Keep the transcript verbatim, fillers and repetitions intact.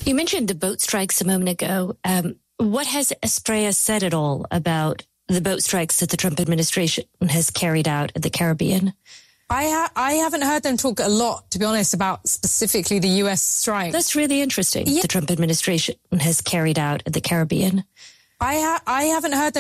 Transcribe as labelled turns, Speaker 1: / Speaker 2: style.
Speaker 1: You mentioned the boat strikes a moment ago. Um, what has Estrella said at all about the boat strikes that the Trump administration has carried out in the Caribbean?
Speaker 2: I ha- I haven't heard them talk a lot, to be honest, about specifically the U S strike.
Speaker 1: That's really interesting. Yeah. The Trump administration has carried out in the Caribbean.
Speaker 2: I ha- I haven't heard them